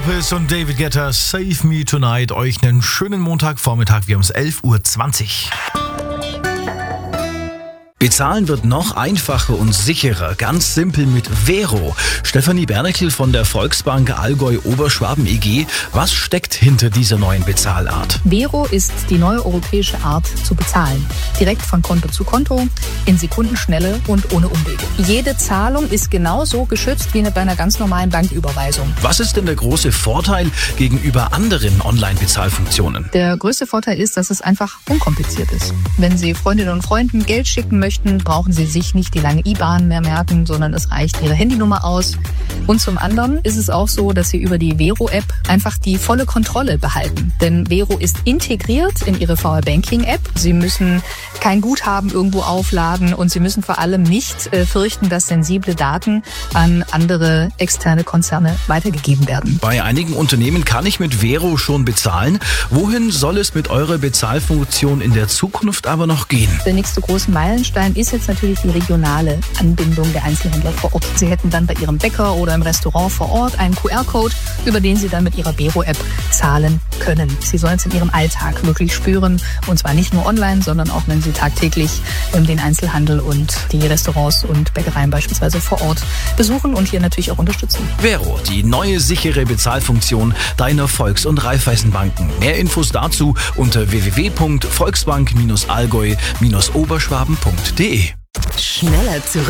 Elvis und David Guetta, Save Me Tonight. Euch einen schönen Montagvormittag. Wir haben es 11.20 Uhr. Bezahlen wird noch einfacher und sicherer. Ganz simpel mit Vero. Stefanie Bernekel von der Volksbank Allgäu Oberschwaben EG. Was steckt hinter dieser neuen Bezahlart? Vero ist die neue europäische Art zu bezahlen. Direkt von Konto zu Konto, in Sekundenschnelle und ohne Umwege. Jede Zahlung ist genauso geschützt wie bei einer ganz normalen Banküberweisung. Was ist denn der große Vorteil gegenüber anderen Online-Bezahlfunktionen? Der größte Vorteil ist, dass es einfach unkompliziert ist. Wenn Sie Freundinnen und Freunden Geld schicken möchten, brauchen Sie sich nicht die lange IBAN mehr merken, sondern es reicht Ihre Handynummer aus. Und zum anderen ist es auch so, dass Sie über die Vero-App einfach die volle Kontrolle behalten. Denn Vero ist integriert in Ihre VR-Banking-App. Sie müssen kein Guthaben irgendwo aufladen und Sie müssen vor allem nicht fürchten, dass sensible Daten an andere externe Konzerne weitergegeben werden. Bei einigen Unternehmen kann ich mit Vero schon bezahlen. Wohin soll es mit eurer Bezahlfunktion in der Zukunft aber noch gehen? Der nächste große Meilenstein ist jetzt natürlich die regionale Anbindung der Einzelhändler vor Ort. Sie hätten dann bei Ihrem Bäcker oder im Restaurant vor Ort einen QR-Code, über den Sie dann mit Ihrer Vero-App zahlen können. Sie sollen es in Ihrem Alltag wirklich spüren, und zwar nicht nur online, sondern auch, wenn Sie tagtäglich den Einzelhandel und die Restaurants und Bäckereien beispielsweise vor Ort besuchen und hier natürlich auch unterstützen. Vero, die neue sichere Bezahlfunktion deiner Volks- und Raiffeisenbanken. Mehr Infos dazu unter www.volksbank-allgäu-oberschwaben.de. Schneller zurück.